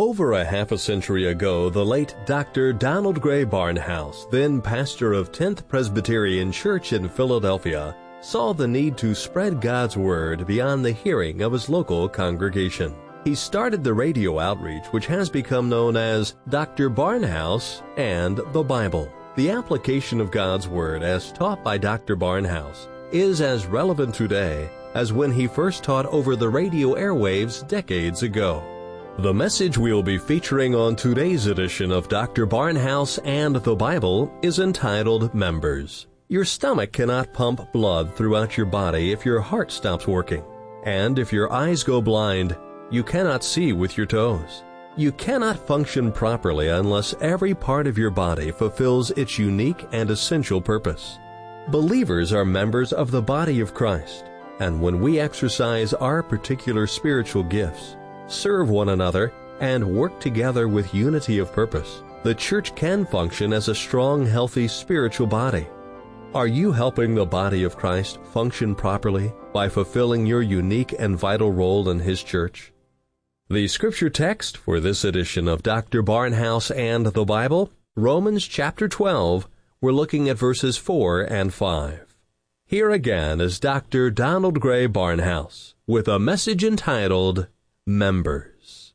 Over a half a century ago, the late Dr. Donald Gray Barnhouse, then pastor of 10th Presbyterian Church in Philadelphia, saw the need to spread God's Word beyond the hearing of his local congregation. He started the radio outreach which has become known as Dr. Barnhouse and the Bible. The application of God's Word as taught by Dr. Barnhouse is as relevant today as when he first taught over the radio airwaves decades ago. The message we'll be featuring on today's edition of Dr. Barnhouse and the Bible is entitled Members. Your stomach cannot pump blood throughout your body if your heart stops working. And if your eyes go blind, you cannot see with your toes. You cannot function properly unless every part of your body fulfills its unique and essential purpose. Believers are members of the body of Christ, and when we exercise our particular spiritual gifts, serve one another, and work together with unity of purpose, the church can function as a strong, healthy spiritual body. Are you helping the body of Christ function properly by fulfilling your unique and vital role in His church? The scripture text for this edition of Dr. Barnhouse and the Bible, Romans chapter 12, we're looking at verses 4 and 5. Here again is Dr. Donald Gray Barnhouse with a message entitled Members.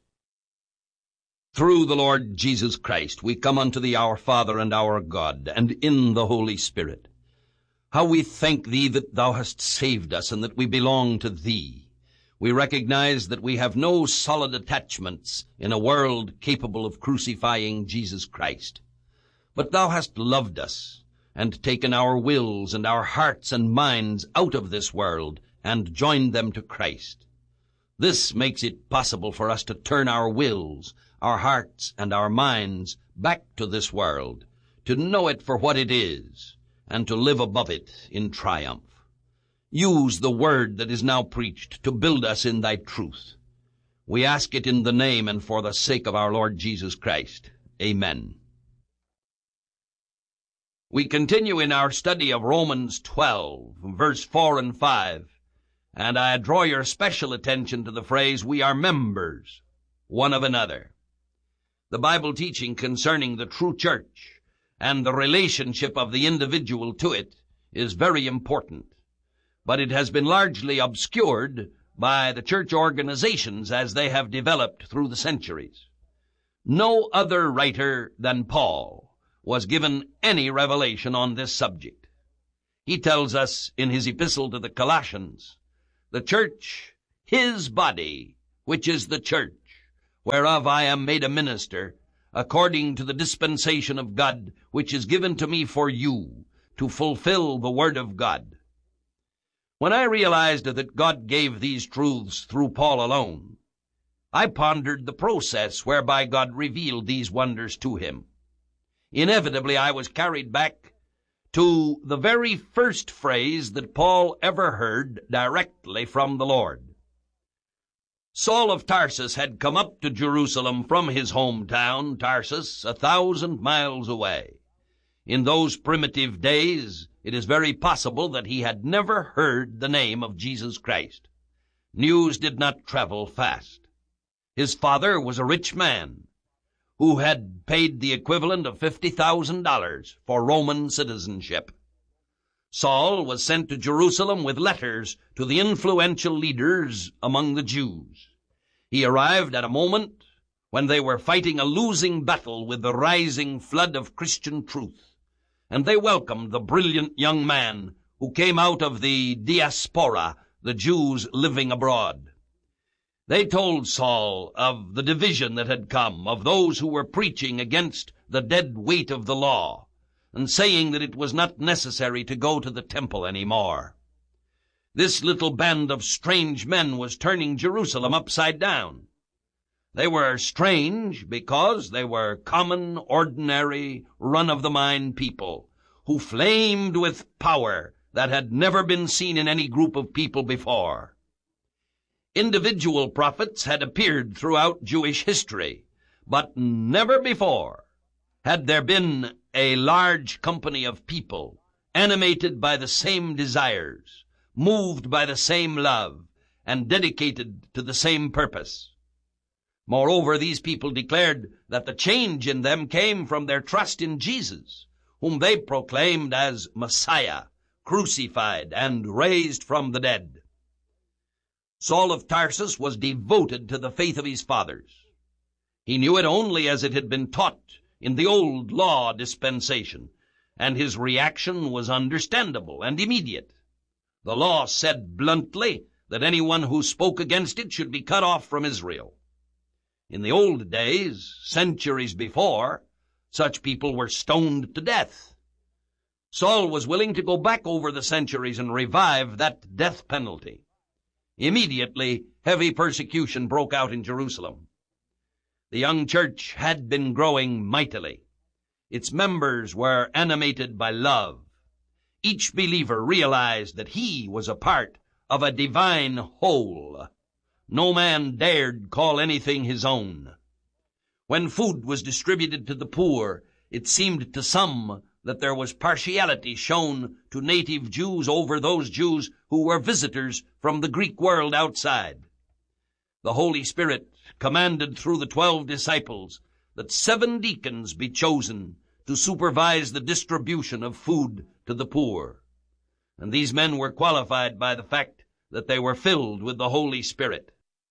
Through the Lord Jesus Christ we come unto Thee, our Father and our God, and in the Holy Spirit. How we thank Thee that Thou hast saved us and that we belong to Thee. We recognize that we have no solid attachments in a world capable of crucifying Jesus Christ. But Thou hast loved us and taken our wills and our hearts and minds out of this world and joined them to Christ. This makes it possible for us to turn our wills, our hearts, and our minds back to this world, to know it for what it is, and to live above it in triumph. Use the word that is now preached to build us in Thy truth. We ask it in the name and for the sake of our Lord Jesus Christ. Amen. We continue in our study of Romans 12, verse 4 and 5. And I draw your special attention to the phrase, we are members one of another. The Bible teaching concerning the true church and the relationship of the individual to it is very important, but it has been largely obscured by the church organizations as they have developed through the centuries. No other writer than Paul was given any revelation on this subject. He tells us in his epistle to the Colossians, the church, his body, which is the church, whereof I am made a minister, according to the dispensation of God, which is given to me for you, to fulfill the word of God. When I realized that God gave these truths through Paul alone, I pondered the process whereby God revealed these wonders to him. Inevitably, I was carried back to the very first phrase that Paul ever heard directly from the Lord. Saul of Tarsus had come up to Jerusalem from his hometown, Tarsus, 1,000 miles away. In those primitive days, it is very possible that he had never heard the name of Jesus Christ. News did not travel fast. His father was a rich man who had paid the equivalent of $50,000 for Roman citizenship. Saul was sent to Jerusalem with letters to the influential leaders among the Jews. He arrived at a moment when they were fighting a losing battle with the rising flood of Christian truth, and they welcomed the brilliant young man who came out of the diaspora, the Jews living abroad. They told Saul of the division that had come, of those who were preaching against the dead weight of the law, and saying that it was not necessary to go to the temple any more. This little band of strange men was turning Jerusalem upside down. They were strange because they were common, ordinary, run-of-the-mind people who flamed with power that had never been seen in any group of people before. Individual prophets had appeared throughout Jewish history, but never before had there been a large company of people animated by the same desires, moved by the same love, and dedicated to the same purpose. Moreover, these people declared that the change in them came from their trust in Jesus, whom they proclaimed as Messiah, crucified and raised from the dead. Saul of Tarsus was devoted to the faith of his fathers. He knew it only as it had been taught in the old law dispensation, and his reaction was understandable and immediate. The law said bluntly that anyone who spoke against it should be cut off from Israel. In the old days, centuries before, such people were stoned to death. Saul was willing to go back over the centuries and revive that death penalty. Immediately, heavy persecution broke out in Jerusalem. The young church had been growing mightily. Its members were animated by love. Each believer realized that he was a part of a divine whole. No man dared call anything his own. When food was distributed to the poor, it seemed to some that there was partiality shown to native Jews over those Jews who were visitors from the Greek world outside. The Holy Spirit commanded through the 12 disciples that 7 deacons be chosen to supervise the distribution of food to the poor. And these men were qualified by the fact that they were filled with the Holy Spirit.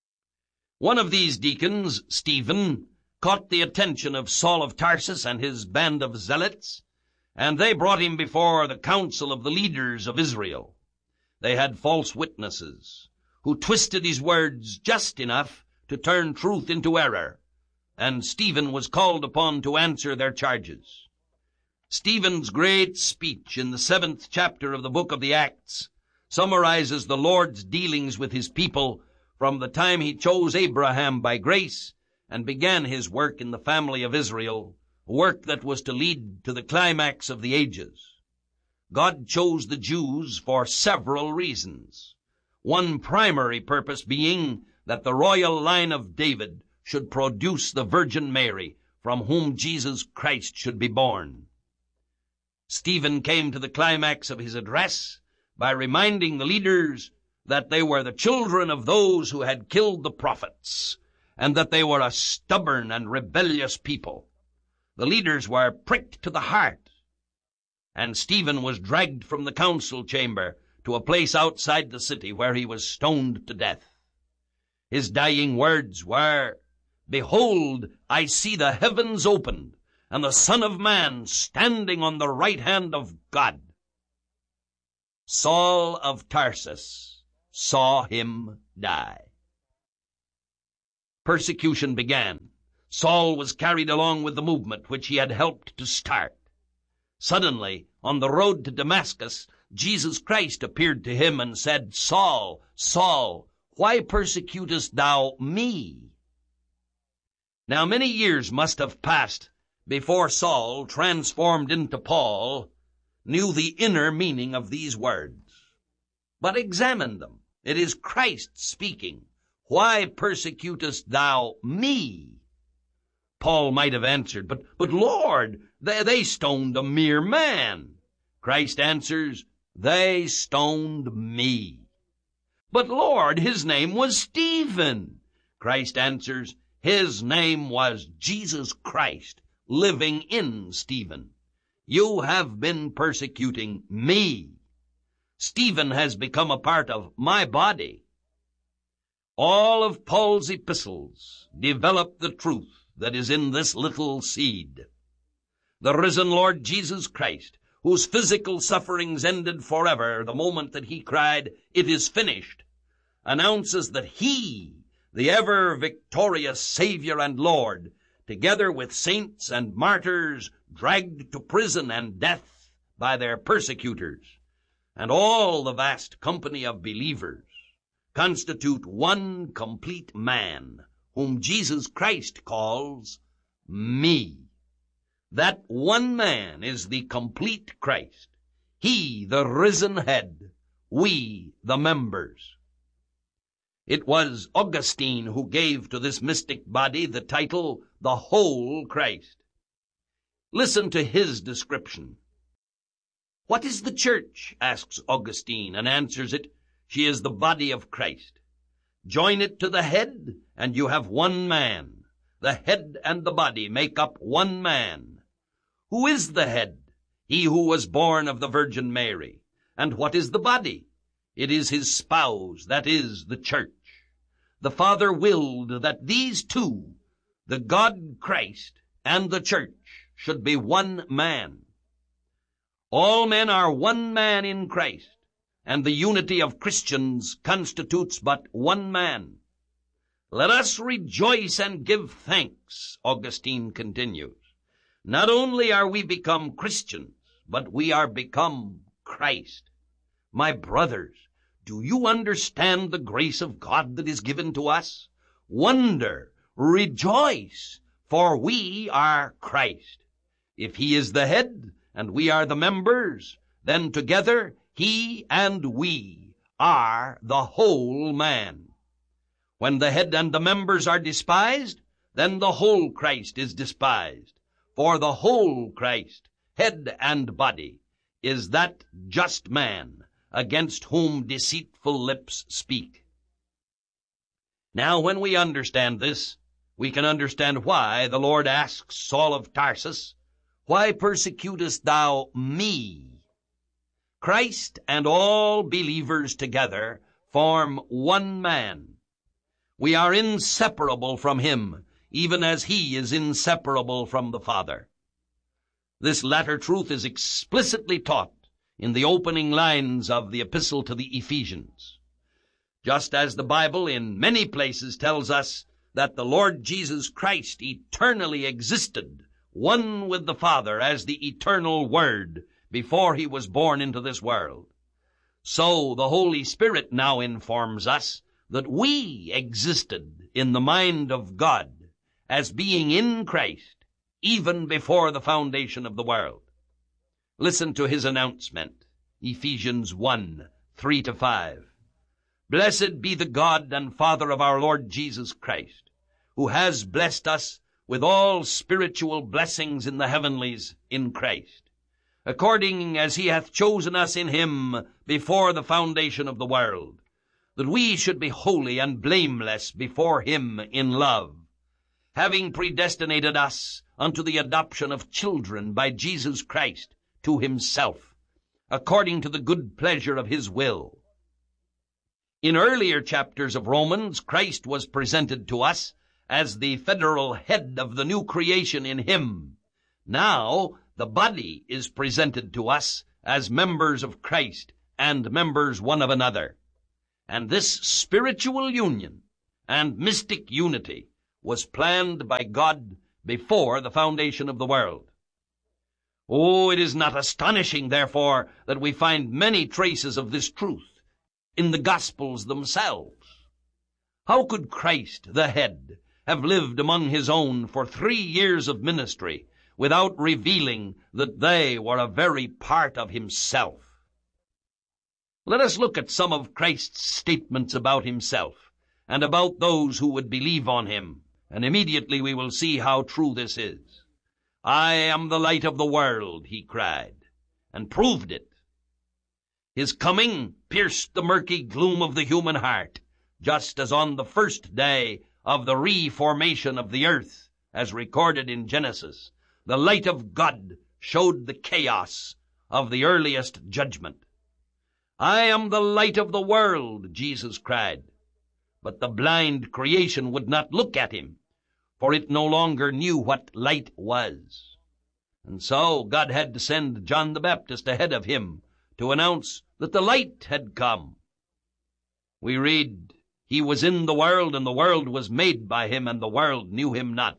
One of these deacons, Stephen, caught the attention of Saul of Tarsus and his band of zealots, and they brought him before the council of the leaders of Israel. They had false witnesses, who twisted his words just enough to turn truth into error, and Stephen was called upon to answer their charges. Stephen's great speech in the 7th chapter of the book of the Acts summarizes the Lord's dealings with his people from the time he chose Abraham by grace and began his work in the family of Israel, a work that was to lead to the climax of the ages. God chose the Jews for several reasons, one primary purpose being that the royal line of David should produce the Virgin Mary, from whom Jesus Christ should be born. Stephen came to the climax of his address by reminding the leaders that they were the children of those who had killed the prophets, and that they were a stubborn and rebellious people. The leaders were pricked to the heart, and Stephen was dragged from the council chamber to a place outside the city where he was stoned to death. His dying words were, "Behold, I see the heavens opened, and the Son of Man standing on the right hand of God." Saul of Tarsus saw him die. Persecution began. Saul was carried along with the movement which he had helped to start. Suddenly, on the road to Damascus, Jesus Christ appeared to him and said, "Saul, Saul, why persecutest thou me?" Now many years must have passed before Saul, transformed into Paul, knew the inner meaning of these words. But examine them. It is Christ speaking. "Why persecutest thou me?" Paul might have answered, But Lord, they stoned a mere man." Christ answers, "They stoned me." "But Lord, his name was Stephen." Christ answers, "His name was Jesus Christ, living in Stephen. You have been persecuting me. Stephen has become a part of my body." All of Paul's epistles develop the truth that is in this little seed. The risen Lord Jesus Christ, whose physical sufferings ended forever the moment that he cried, "It is finished," announces that he, the ever-victorious Savior and Lord, together with saints and martyrs dragged to prison and death by their persecutors, and all the vast company of believers, constitute one complete man, whom Jesus Christ calls me. That one man is the complete Christ, he the risen head, we the members. It was Augustine who gave to this mystic body the title, the whole Christ. Listen to his description. "What is the church?" asks Augustine, and answers it, "She is the body of Christ. Join it to the head, and you have one man. The head and the body make up one man. Who is the head? He who was born of the Virgin Mary. And what is the body? It is his spouse, that is, the church. The Father willed that these two, the God Christ and the church, should be one man. All men are one man in Christ, and the unity of Christians constitutes but one man. Let us rejoice and give thanks, Augustine continues. Not only are we become Christians, but we are become Christ. My brothers, do you understand the grace of God that is given to us? Wonder, rejoice, for we are Christ. If he is the head, and we are the members, then together he and we are the whole man. When the head and the members are despised, then the whole Christ is despised. For the whole Christ, head and body, is that just man against whom deceitful lips speak. Now, when we understand this, we can understand why the Lord asks Saul of Tarsus, "Why persecutest thou me?" Christ and all believers together form one man. We are inseparable from him, even as he is inseparable from the Father. This latter truth is explicitly taught in the opening lines of the epistle to the Ephesians. Just as the Bible in many places tells us that the Lord Jesus Christ eternally existed, one with the Father as the eternal Word, before he was born into this world, so the Holy Spirit now informs us that we existed in the mind of God as being in Christ even before the foundation of the world. Listen to his announcement, Ephesians 1, 3-5. Blessed be the God and Father of our Lord Jesus Christ, who has blessed us with all spiritual blessings in the heavenlies in Christ, according as he hath chosen us in him before the foundation of the world, that we should be holy and blameless before him in love, having predestinated us unto the adoption of children by Jesus Christ to himself, according to the good pleasure of his will. In earlier chapters of Romans, Christ was presented to us as the federal head of the new creation in him. Now, the body is presented to us as members of Christ and members one of another. And this spiritual union and mystic unity was planned by God before the foundation of the world. Oh, it is not astonishing, therefore, that we find many traces of this truth in the Gospels themselves. How could Christ, the head, have lived among his own for 3 years of ministry without revealing that they were a very part of himself? Let us look at some of Christ's statements about himself and about those who would believe on him, and immediately we will see how true this is. I am the light of the world, he cried, and proved it. His coming pierced the murky gloom of the human heart, just as on the first day of the reformation of the earth, as recorded in Genesis, the light of God showed the chaos of the earliest judgment. I am the light of the world, Jesus cried. But the blind creation would not look at him, for it no longer knew what light was. And so God had to send John the Baptist ahead of him to announce that the light had come. We read, he was in the world, and the world was made by him, and the world knew him not.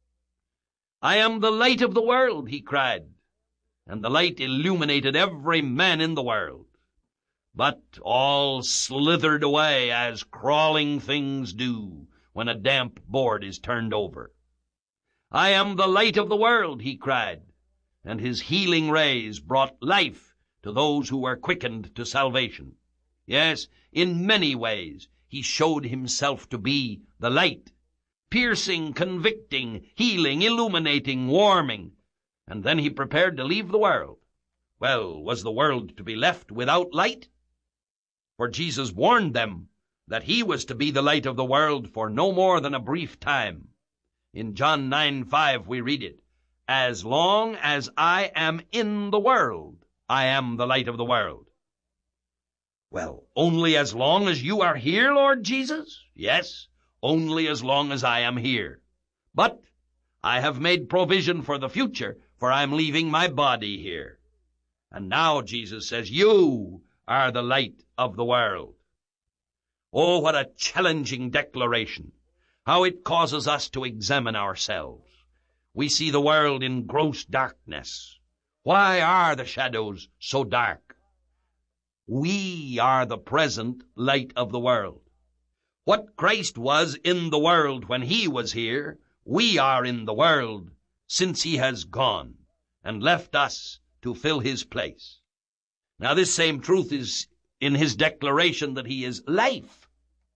I am the light of the world, he cried, and the light illuminated every man in the world. But all slithered away as crawling things do when a damp board is turned over. I am the light of the world, he cried, and his healing rays brought life to those who were quickened to salvation. Yes, in many ways he showed himself to be the light, piercing, convicting, healing, illuminating, warming, and then he prepared to leave the world. Well, was the world to be left without light? For Jesus warned them that he was to be the light of the world for no more than a brief time. In John 9:5 we read it, "As long as I am in the world, I am the light of the world." Well, only as long as you are here, Lord Jesus? Yes, only as long as I am here. But I have made provision for the future, for I am leaving my body here. And now Jesus says, you are the light of the world. Oh, what a challenging declaration. How it causes us to examine ourselves. We see the world in gross darkness. Why are the shadows so dark? We are the present light of the world. What Christ was in the world when he was here, we are in the world since he has gone and left us to fill his place. Now this same truth is in his declaration that he is life.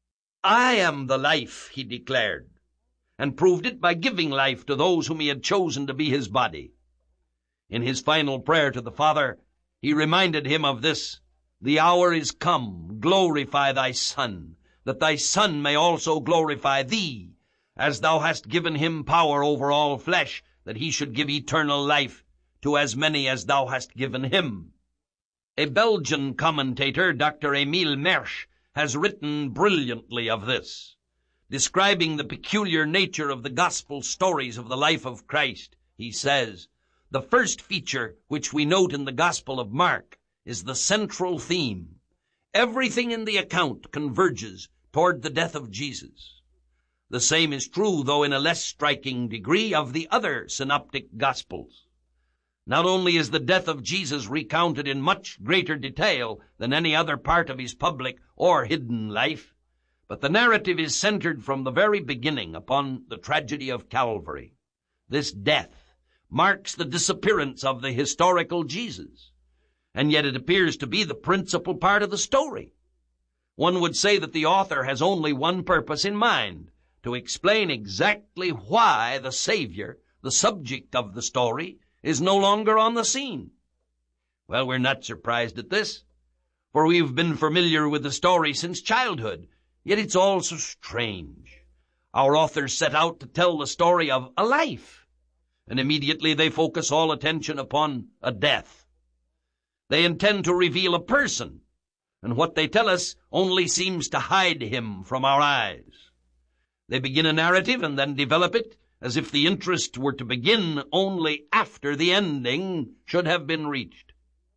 I am the life, he declared, and proved it by giving life to those whom he had chosen to be his body. In his final prayer to the Father, he reminded him of this, "The hour is come, glorify thy Son, that thy Son may also glorify thee, as thou hast given him power over all flesh, that he should give eternal life to as many as thou hast given him." A Belgian commentator, Dr. Emile Mersch, has written brilliantly of this. Describing the peculiar nature of the gospel stories of the life of Christ, he says, "The first feature which we note in the Gospel of Mark is the central theme. Everything in the account converges toward the death of Jesus. The same is true, though in a less striking degree, of the other synoptic Gospels. Not only is the death of Jesus recounted in much greater detail than any other part of his public or hidden life, but the narrative is centered from the very beginning upon the tragedy of Calvary. This death marks the disappearance of the historical Jesus, and yet it appears to be the principal part of the story. One would say that the author has only one purpose in mind, to explain exactly why the Savior, the subject of the story, is no longer on the scene. Well, we're not surprised at this, for we've been familiar with the story since childhood, yet it's all so strange. Our authors set out to tell the story of a life, and immediately they focus all attention upon a death. They intend to reveal a person, and what they tell us only seems to hide him from our eyes. They begin a narrative and then develop it as if the interest were to begin only after the ending should have been reached.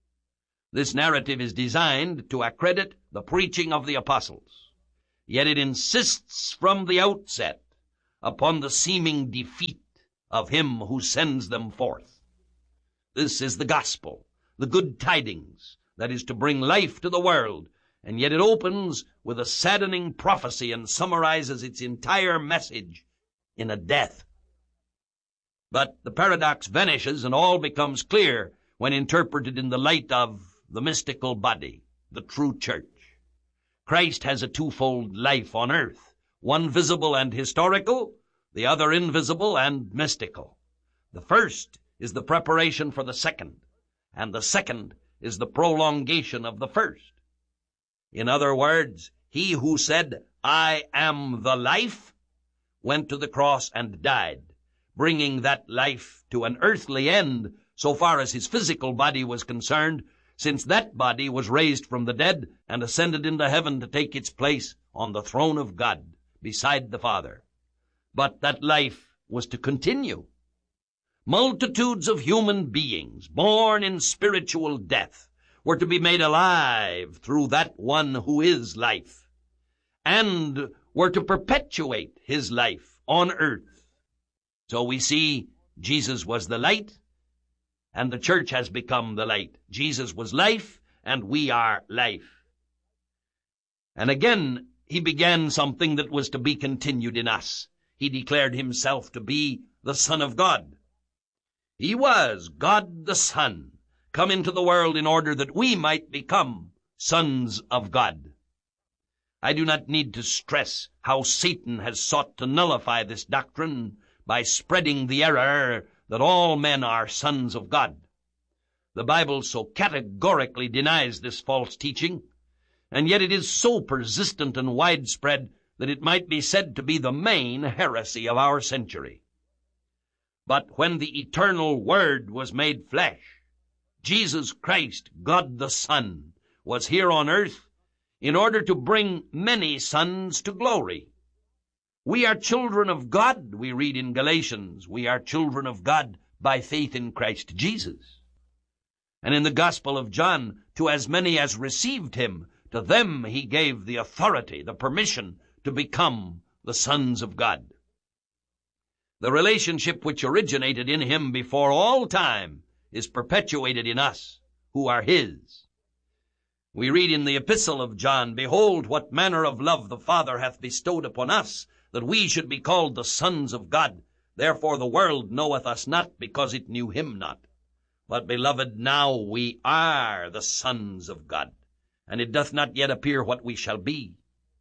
This narrative is designed to accredit the preaching of the apostles, yet it insists from the outset upon the seeming defeat of him who sends them forth. This is the gospel, the good tidings that is to bring life to the world, and yet it opens with a saddening prophecy and summarizes its entire message in a death. But the paradox vanishes and all becomes clear when interpreted in the light of the mystical body, the true church. Christ has a twofold life on earth, one visible and historical, the other invisible and mystical. The first is the preparation for the second, and the second is the prolongation of the first. In other words, he who said, "I am the life," went to the cross and died, bringing that life to an earthly end so far as his physical body was concerned, since that body was raised from the dead and ascended into heaven to take its place on the throne of God beside the Father. But that life was to continue. Multitudes of human beings, born in spiritual death, were to be made alive through that one who is life, and were to perpetuate his life on earth. So we see Jesus was the light, and the church has become the light. Jesus was life, and we are life. And again, he began something that was to be continued in us. He declared himself to be the Son of God. He was God the Son, come into the world in order that we might become sons of God. I do not need to stress how Satan has sought to nullify this doctrine by spreading the error that all men are sons of God. The Bible so categorically denies this false teaching, and yet it is so persistent and widespread that it might be said to be the main heresy of our century. But when the eternal Word was made flesh, Jesus Christ, God the Son, was here on earth in order to bring many sons to glory. We are children of God, we read in Galatians. We are children of God by faith in Christ Jesus. And in the Gospel of John, to as many as received him, to them he gave the authority, the permission to become the sons of God. The relationship which originated in him before all time is perpetuated in us, who are his. We read in the Epistle of John, "Behold, what manner of love the Father hath bestowed upon us, that we should be called the sons of God. Therefore the world knoweth us not, because it knew him not. But, beloved, now we are the sons of God, and it doth not yet appear what we shall be."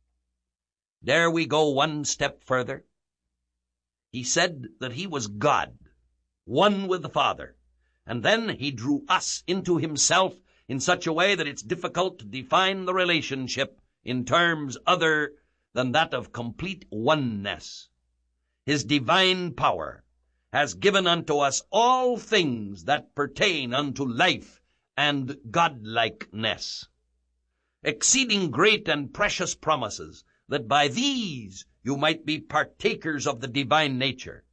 Dare we go one step further? He said that he was God, one with the Father, and then he drew us into himself in such a way that it's difficult to define the relationship in terms other than that of complete oneness. His divine power has given unto us all things that pertain unto life and godlikeness, exceeding great and precious promises, that by these you might be partakers of the divine nature.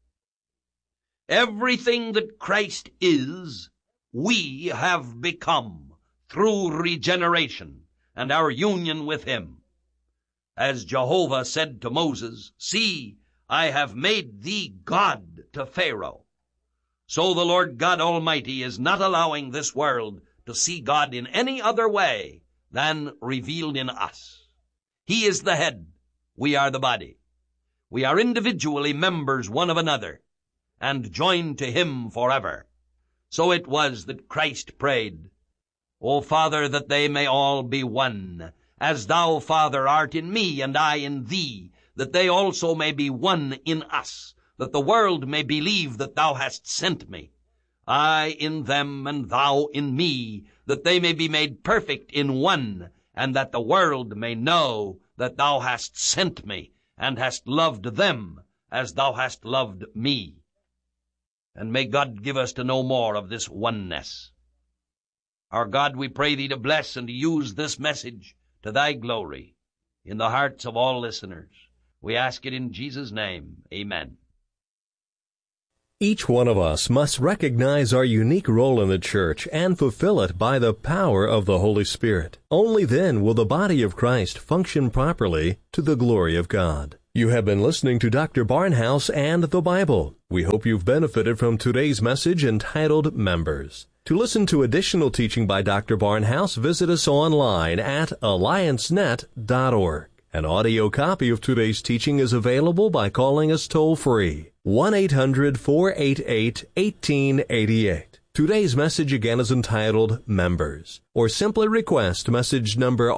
Everything that Christ is, we have become through regeneration and our union with him. As Jehovah said to Moses, "See, I have made thee God to Pharaoh." So the Lord God Almighty is not allowing this world to see God in any other way than revealed in us. He is the head, we are the body. We are individually members one of another, and joined to him forever. So it was that Christ prayed, "O Father, that they may all be one, as thou, Father, art in me, and I in thee, that they also may be one in us, that the world may believe that thou hast sent me. I in them, and thou in me, that they may be made perfect in one, and that the world may know that thou hast sent me, and hast loved them as thou hast loved me." And may God give us to know more of this oneness. Our God, we pray thee to bless and to use this message to thy glory in the hearts of all listeners. We ask it in Jesus' name. Amen. Each one of us must recognize our unique role in the church and fulfill it by the power of the Holy Spirit. Only then will the body of Christ function properly to the glory of God. You have been listening to Dr. Barnhouse and the Bible. We hope you've benefited from today's message entitled Members. To listen to additional teaching by Dr. Barnhouse, visit us online at alliancenet.org. An audio copy of today's teaching is available by calling us toll-free, 1-800-488-1888. Today's message again is entitled Members, or simply request message number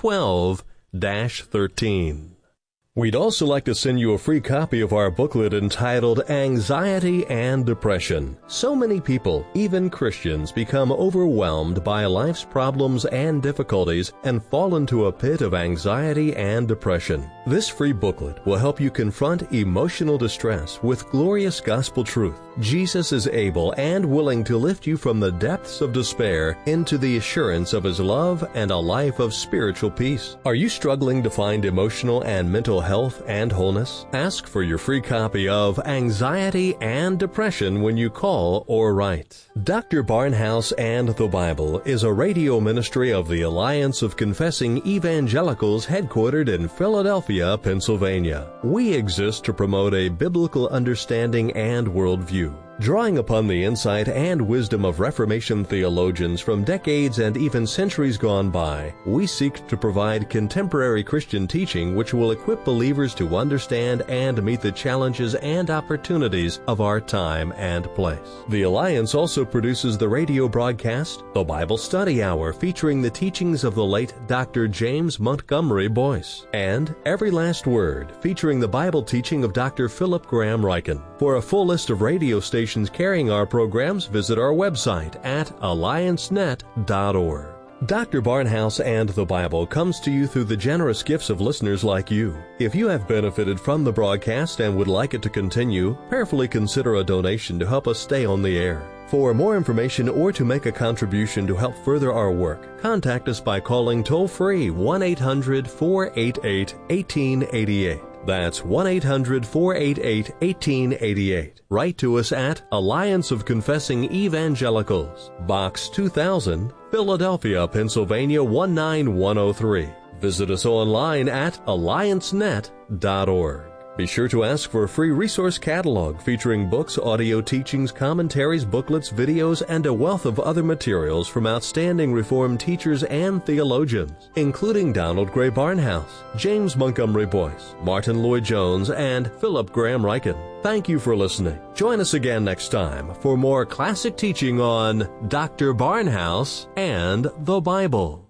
R12-13. We'd also like to send you a free copy of our booklet entitled Anxiety and Depression. So many people, even Christians, become overwhelmed by life's problems and difficulties and fall into a pit of anxiety and depression. This free booklet will help you confront emotional distress with glorious gospel truth. Jesus is able and willing to lift you from the depths of despair into the assurance of his love and a life of spiritual peace. Are you struggling to find emotional and mental health and wholeness? Ask for your free copy of Anxiety and Depression when you call or write. Dr. Barnhouse and the Bible is a radio ministry of the Alliance of Confessing Evangelicals headquartered in Philadelphia, Pennsylvania. We exist to promote a biblical understanding and worldview. Drawing upon the insight and wisdom of Reformation theologians from decades and even centuries gone by, we seek to provide contemporary Christian teaching which will equip believers to understand and meet the challenges and opportunities of our time and place. The Alliance also produces the radio broadcast, The Bible Study Hour, featuring the teachings of the late Dr. James Montgomery Boyce, and Every Last Word, featuring the Bible teaching of Dr. Philip Graham Ryken. For a full list of radio stations carrying our programs, visit our website at alliancenet.org. Dr. Barnhouse and the Bible comes to you through the generous gifts of listeners like you. If you have benefited from the broadcast and would like it to continue, prayerfully consider a donation to help us stay on the air. For more information or to make a contribution to help further our work, contact us by calling toll-free 1-800-488-1888. That's 1-800-488-1888. Write to us at Alliance of Confessing Evangelicals, Box 2000, Philadelphia, Pennsylvania 19103. Visit us online at alliancenet.org. Be sure to ask for a free resource catalog featuring books, audio teachings, commentaries, booklets, videos, and a wealth of other materials from outstanding Reformed teachers and theologians, including Donald Gray Barnhouse, James Montgomery Boyce, Martin Lloyd-Jones, and Philip Graham Ryken. Thank you for listening. Join us again next time for more classic teaching on Dr. Barnhouse and the Bible.